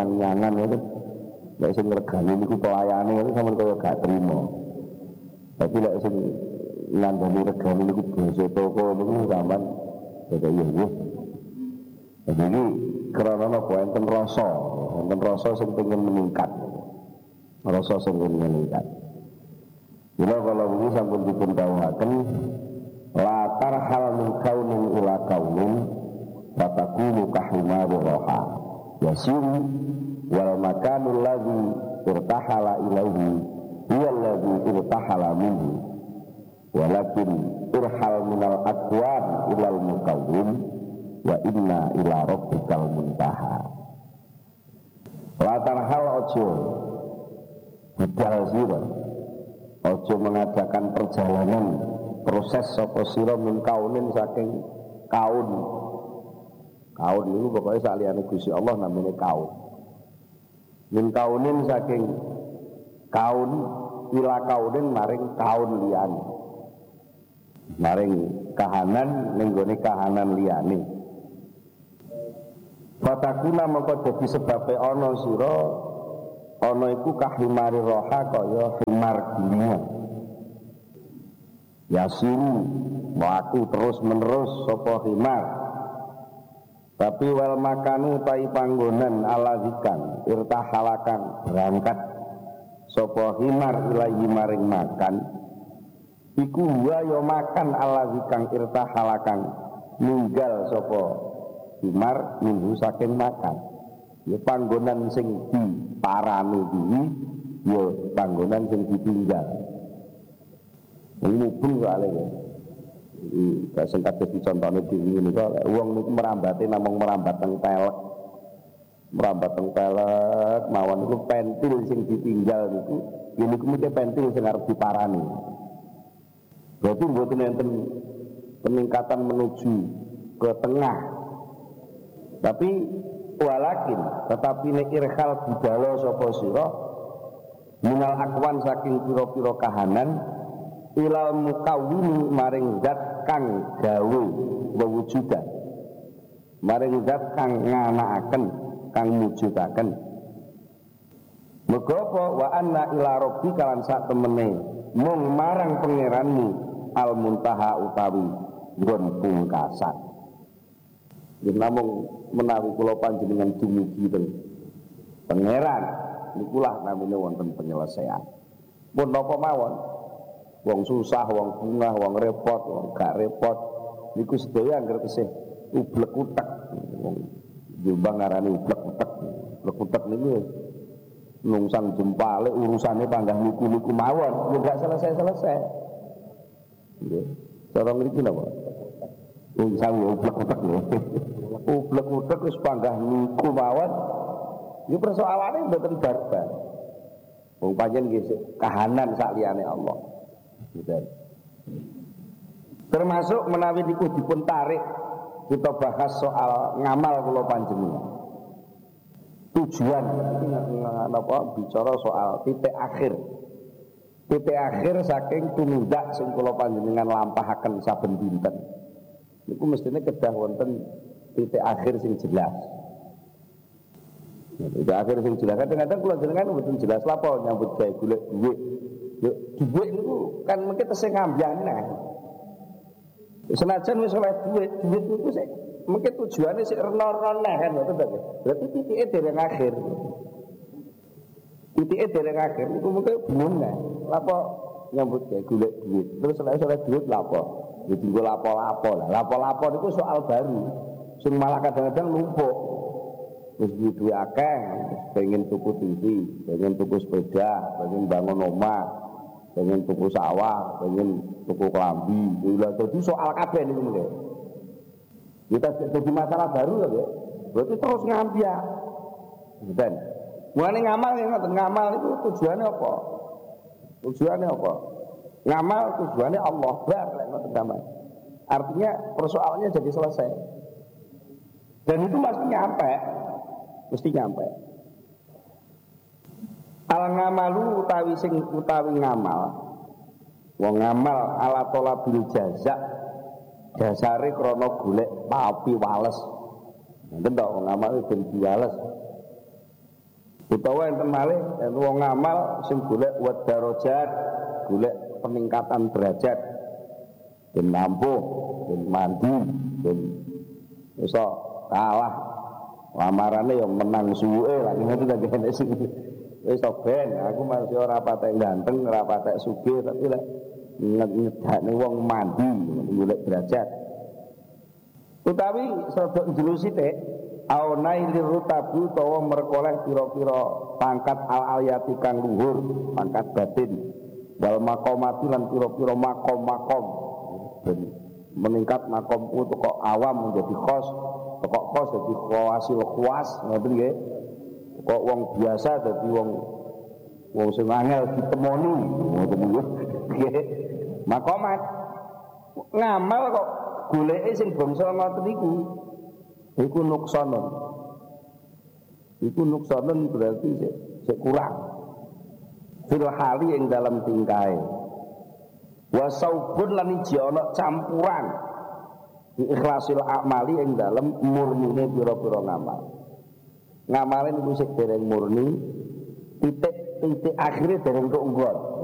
nyang-nyangan itu. Lek sing ngregani niku pelayane itu sampeyan kaya gak trimo. Tapi lek sing ngandani regani niku basa toko niku sampeyan kaya iya. Jadi karena apa enten rasa sing pengen meningkat. Rasa sing pengen meningkat. Bila kalau ini sampun dipun dawuhaken la tarhal min kaunin ila kaunin fatakunu kahimari roha yasim wal makanul ladzi irtahala ilaihi huwa alladzi irtahala minhu walakin irhal minal aqwan ilal mukawwin wa inna ila rabbikal muntaha. La tarhal ojo budal sira, ojo mengadakan perjalanan proses sapa sira min kaunin saking kaun. Kaun itu pokoknya saliyane Gusti Allah namanya kaun. Min kaunin saking kaun ila kaunin maring kaun liyane. Maring kahanan ning gone kahanan liyane. Fatakuna mongko dadi sebabe ana sira ana iku kahimari roha kaya himar dunia. Yasiru mlaku terus menerus sapa himar. Tapi wal makanu tai panggonan alazikan irtahalakan berangkat sapa himar ilahi maring makan iku wa yo makan alazikang irtahalakan ninggal sapa himar minggu saking makan ya panggonan sing diparani iki ya panggonan sing ditinggal ini mubeng soalnya ya bahasa kados dicontone diri niku wong niku merambate namung merambat teng pelek mawon niku pentil sing ditinggal niku ya niku mesti pentil sing arep diparani. Berarti mboten enten peningkatan menuju ke tengah. Tapi walakin tetapi nek irhal budala sapa sira minal akwan saking pira-pira kahanan ilal mukawwini maring zat kang gawe wewujudan maring zat kang nganakaken kang mujudaken mergo apa wa anna ila rabbika lan sak temene mung marang pangeranmu al muntaha utawi nggon pungkasan yen namung menawi kula panjenengan dumugi teng pangeran nikulah namine wonten penyelesaian pun napa mawon wong susah, wong bungah, wong repot, wong gak repot niku sedaya anggere tesih ublek utek wong Jombang ngarani ublek utek niku nungsang jempale urusane panggah niku mawon ya gak selesai nggih cara ngriki napa nungsang ublek utek ublek utek wis panggah niku mawon iki persoalane mboten barbar wong pancen nggih kahanan sak liyane Allah. Termasuk menawi niku dipun tarik kita bahas soal ngamal kula panjenengan. Tujuan napa bicara soal titik akhir. Titik akhir saking tumindak sing kula panjenengan lampahaken saben dinten. Niku mestine kedah wonten titik akhir sing jelas. Titik akhir sing jelas kadang-kadang kula jenengan mboten jelas lapo nyambut gawe golek dhuwit. Duit itu kan mungkin tesih ngambyane. Senajan wis oleh duit itu sik mungkin tujuane sik rena-rena kan ngoten to. Berarti titike dereng akhir. Titike dereng akhir iku mungkin bingung kan. Lapo nyambut gawe golek duit. Terus oleh duit lapo? Ya dienggo lapo-lapo lah. Lapo-lapo niku soal baru. Sing malah kadang-kadang numpuk. Wis duwe akeh, pengen tuku TV, pengen tuku sepeda, pengen bangun omah, pengen tuku sawah, pengen tuku klambi. Jadi soal kabeh niku mengke. Kita jadi masalah baru lho, ya. Berarti terus ngambiak. Ngoten. Mulane ngamal ngoten, ngamal itu tujuannya apa? Tujuannya apa? Ngamal tujuannya Allah bar lek ngoten sampean. Artinya persoalannya jadi selesai. Dan itu mesti nyampe. Al ngamalu utawi ngamal. Wong ngamal ala talabil jaza. Dasare krana golek papi wales. Ngoten to wong ngamal ben diwales. utawa enten malih wong ngamal sing golek wa darajat, golek peningkatan derajat, ben nampuh, ben mandi, ben iso kalah lamarane yang menang suwe lagi ngono ta kene sing wis ben aku masih ora patek ganteng, ora patek sugih tapi lek ngedakne wong mandi golek derajat. Utawi sedok jero sithik aunai lirutabu utawa merkoleh pira-pira pangkat al-aliyati kang luhur, pangkat batin wal maqamati lan pira-pira makom-makom ben meningkat makomku teko awam menjadi khos, teko khos dadi khawasil khawas ngoten nggih. Kok wong biasa dadi wong sing angel ditemoni ngoten nggih. Makomat ngamal kok goleke sing bangsa ngoten iku nuksanun. Iku nuksanun berarti sik kurang. Fil hali ing dalam tingkahe. Wa saubun lan iki ana campuran ikhlasil amali ing dalam murnine pira-pira ngamal. Ngamale niku sik dereng murni, titik akhire dereng tok nggon.